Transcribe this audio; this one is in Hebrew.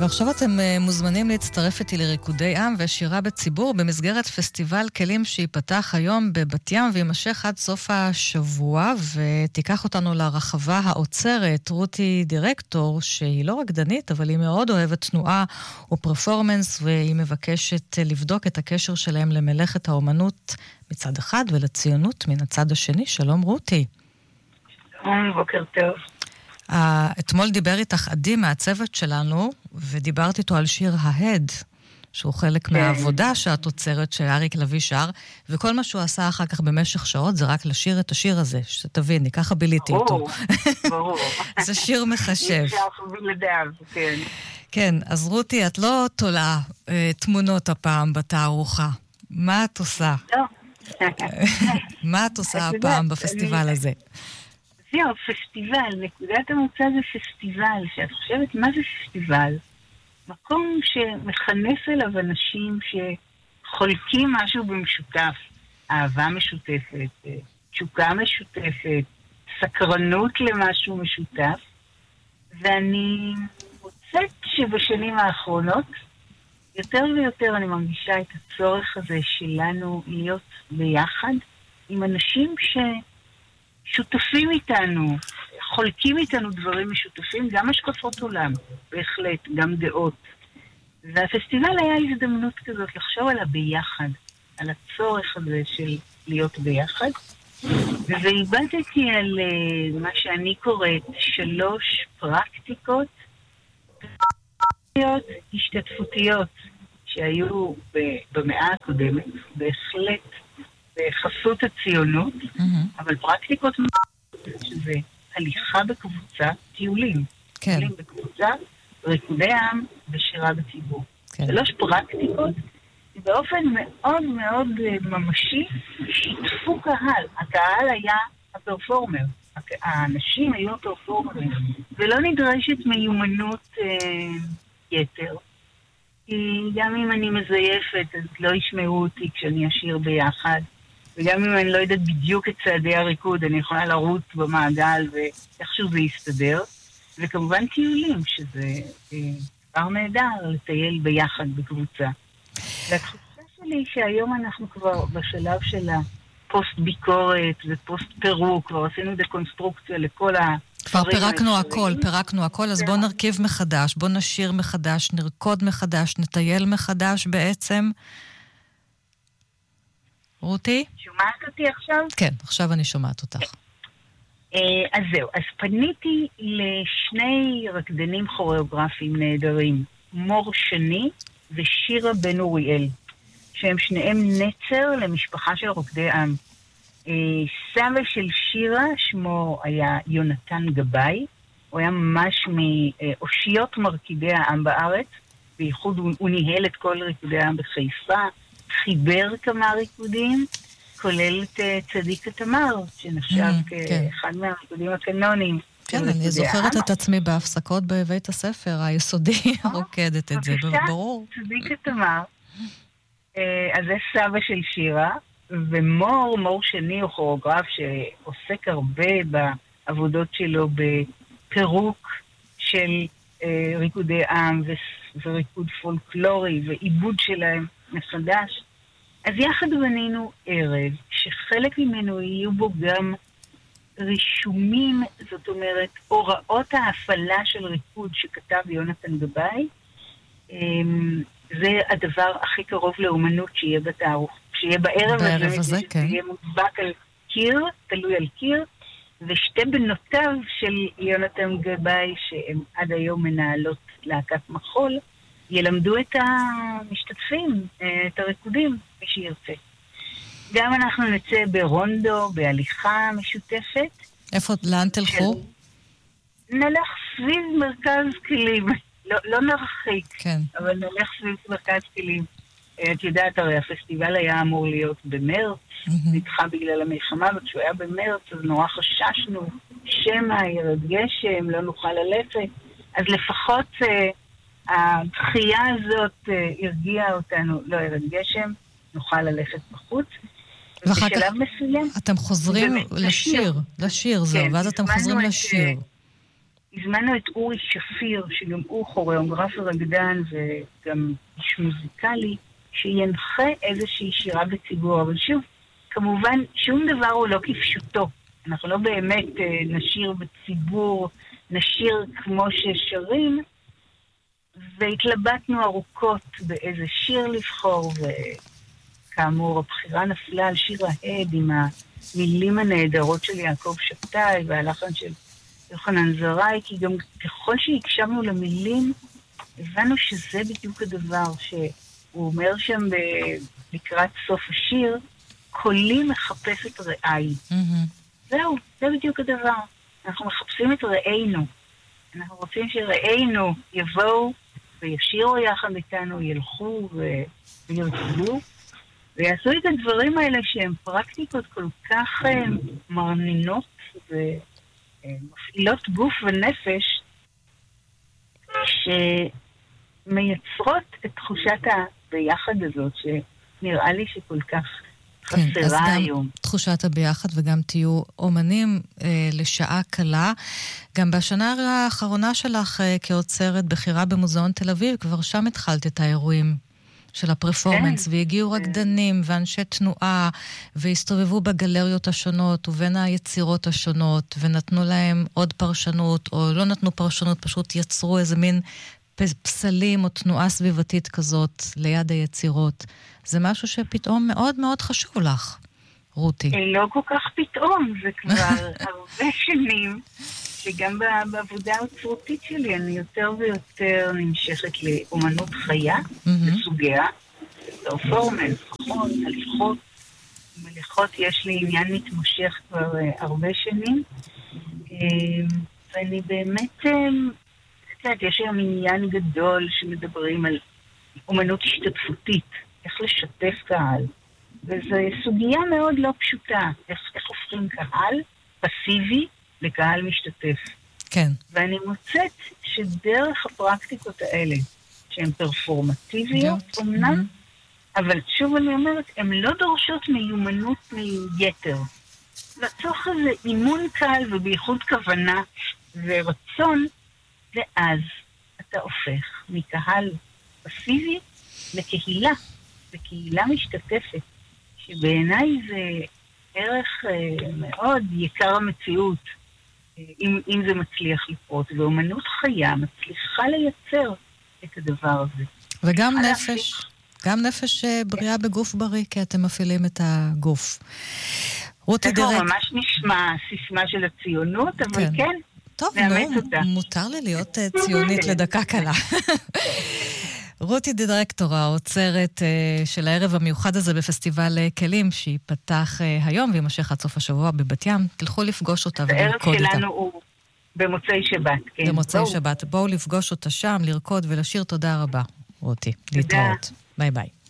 ועכשיו אתם מוזמנים להצטרף איתי לריקודי עם ושירה בציבור במסגרת פסטיבל כלים שיפתח היום בבת ים וימשך עד סוף השבוע, ותיקח אותנו לרחבה האוצרת. רותי דירקטור, שהיא לא רקדנית אבל היא מאוד אוהבת תנועה ופרפורמנס, והיא מבקשת לבדוק את הקשר שלהם למלאכת האומנות מצד אחד ולציונות מן הצד השני. שלום רותי. בוקר טוב. אתמול דיבר איתך עדי מהצוות שלנו, ודיברת איתו על שיר ההד, שהוא חלק מהעבודה שאת עוצרת, שאריק לוי שר, וכל מה שהוא עשה אחר כך במשך שעות, זה רק לשיר את השיר הזה, שתביני, ככה ביליתי איתו. ברור. זה שיר מחשב. כן. כן, אז רותי, את לא תולה תמונות הפעם בתערוכה. מה את עושה? לא. מה את עושה הפעם בפסטיבל הזה? זהו, פסטיבל, נקודת המוצא זה פסטיבל, שאת חושבת מה זה פסטיבל? מקום שמכנס אליו אנשים שחולקים משהו במשותף, אהבה משותפת, תשוקה משותפת, סקרנות למשהו משותף, ואני מוצאת שבשנים האחרונות, יותר ויותר אני מרגישה את הצורך הזה שלנו להיות ביחד עם אנשים שותפים איתנו, חולקים איתנו דברים משותפים, גם השקפות עולם, בהחלט, גם דעות. והפסטיבל היה הזדמנות כזאת לחשוב על הביחד, על הצורך הזה של להיות ביחד. והיבדתי על מה שאני קוראת 3 פרקטיקות השתתפותיות שהיו במאה הקודמת, בהחלט בחסות הציונות, אבל פרקטיקות שזה הליכה בקבוצה, טיולים. טיולים בקבוצה, ריקודי עם ושירה בציבור. 3 פרקטיקות, באופן מאוד מאוד ממשי, שיתפו קהל. הקהל היה הפרפורמר. האנשים היו הפרפורמרים. ולא נדרשת מיומנות יתר. כי גם אם אני מזייפת, אז לא ישמעו אותי כשאני אשיר ביחד. וגם אם אני לא יודעת בדיוק את צעדי הריקוד, אני יכולה לרוץ במעגל ואיכשהו זה יסתדר. וכמובן טיולים, שזה דבר נהדר לטייל ביחד בקבוצה. והתחושה שלי שהיום אנחנו כבר בשלב של הפוסט ביקורת ופוסט פירוק, כבר עשינו דקונסטרוקציה לכל כבר פירקנו הכל, אז בוא נרכיב מחדש, בוא נשיר מחדש, נרקוד מחדש, נטייל מחדש בעצם. רותי? שומעת אותי עכשיו? כן, עכשיו אני שומעת אותך. אז זהו, אז פניתי לשני רקדנים כוריאוגרפיים נהדרים, מור שני ושירה בן אוריאל, שהם שניהם נצר למשפחה של רוקדי עם. סבא של שירה, שמו היה יונתן גבאי, הוא היה ממש מאושיות מרקידי העם בארץ, בייחוד הוא ניהל את כל ריקודי העם בחיפה, חיבר כמה ריקודים, כולל את צדיק התמר, שנחשב כאחד מהריקודים הקנונים. כן, אני זוכרת את עצמי בהפסקות בבית הספר היסודי, רוקדת את זה, ברור. צדיק התמר, אז זה סבא של שירה, ומור שני הוא כוריאוגרף שעוסק הרבה בעבודות שלו בפירוק של ריקודי עם וריקוד פולקלורי ועיבוד שלהם מחדש. אז יחד בנינו ערב שחלק ממנו יהיו בו גם רישומים, זאת אומרת הוראות ההפעלה של ריקוד שכתב יונתן גבאי. זה הדבר הכי קרוב לאומנות שיהיה בתערוך. שיהיה בערב הזה, כן. שיהיה מודבק על קיר, תלוי על קיר, ושתי בנותיו של יונתן גבאי, שהן עד היום מנהלות להקת מחול, ילמדו את המשתתפים, את הריקודים, מי שירצה. גם אנחנו נצא ברונדו, בהליכה משותפת. איפה, לאן תלכו? נלך סביב מרכז כלים. לא נרחיק, כן. אבל נלך סביב מרכז כלים. את יודעת, הרי הפסטיבל היה אמור להיות במרץ, נדחה בגלל המלחמה, וכשהוא היה במרץ, אז נורא חששנו, שמא, ירד גשם, לא נוכל ללכת. אז לפחות הדחייה הזאת הרגיעה אותנו, לא ירד גשם, נוכל ללכת בחוץ. ואחר כך מסוים, אתם חוזרים לשיר, זהו, ואז אתם חוזרים לשיר. הזמנו את אורי שפיר, שגם הוא כוריאוגרף ורקדן וגם איש מוזיקלי, שינחה איזושהי שירה בציבור. אבל שוב, כמובן, שום דבר הוא לא כפשוטו. אנחנו לא באמת נשיר בציבור, נשיר כמו ששרים, והתלבטנו ארוכות באיזה שיר לבחור, וכאמור, הבחירה נפלה על שיר ההד עם המילים הנהדרות של יעקב שבתאי והלחן של יוחנן זרעי, כי גם ככל שהקשבנו למילים, הבנו שזה בדיוק הדבר שהוא אומר שם לקראת סוף השיר, קולי מחפש את רעי. זהו, זה בדיוק הדבר. אנחנו מחפשים את רעינו. אנחנו רוצים שרעינו יבואו וישירו יחד איתנו, ילכו וירצבו, ויעשו את הדברים האלה שהם פרקטיקות כל כך מרנינות ומפעילות גוף ונפש, שמייצרות את תחושת הביחד הזאת, שנראה לי שכל כך חסרה היום. תחושת הביחד וגם תהיו אומנים לשעה קלה. גם בשנה האחרונה שלך כאוצרת בחירה במוזיאון תל אביב, כבר שם התחלת את האירועים של הפרפורמנס, והגיעו רקדנים ואנשי תנועה, והסתובבו בגלריות השונות ובין היצירות השונות, ונתנו להם עוד פרשנות, או לא נתנו פרשנות, פשוט יצרו איזה מין פסלים או תנועה סביבתית כזאת ליד היצירות. זה משהו שפתאום מאוד מאוד חשוב לך, רותי. לא כל כך פתאום, זה כבר הרבה שנים, שגם בעבודה האוצרותית שלי אני יותר ויותר נמשכת לאומנות חיה, בסוגיה, פרפורמנס, הליכות. מליכות יש לי עניין מתמשך כבר הרבה שנים, ואני באמת, יש היום עניין גדול שמדברים על אומנות השתתפותית, איך לשתף קהל. וזו סוגיה מאוד לא פשוטה, איך הופכים קהל פסיבי לקהל משתתף. כן. ואני מוצאת שדרך הפרקטיקות האלה, שהן פרפורמטיביות אומנם, אבל שוב אני אומרת, הן לא דורשות מיומנות מיתר. לצורך הזה אימון קל ובייחוד כוונה ורצון, ואז אתה הופך מקהל פסיבי לקהילה, לקהילה משתתפת, שבעיניי זה ערך מאוד יקר המציאות, אם זה מצליח לקרות, ואומנות חיה מצליחה לייצר את הדבר הזה. וגם נפש, גם נפש בריאה בגוף בריא, כי אתם מפעילים את הגוף. רותי דירקטור. זה ממש נשמע סיסמה של הציונות, אבל כן, טוב, מותר לי להיות ציונית לדקה קלה. רותי דירקטור, האוצרת של הערב המיוחד הזה בפסטיבל כלים, שיפתח היום וימשך עד סוף השבוע בבת ים. תלכו לפגוש אותה ולרקוד אותה. הערב שלנו הוא במוצאי שבת, כן. במוצאי שבת. בואו לפגוש אותה שם, לרקוד ולשיר. תודה רבה, רותי. להתראות. ביי ביי.